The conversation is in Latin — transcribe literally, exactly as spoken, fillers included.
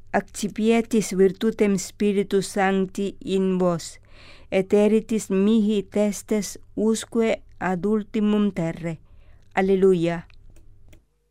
accipietis virtutem Spiritus Sancti in vos, et eritis mihi testes usque ad ultimum terre. Alleluia.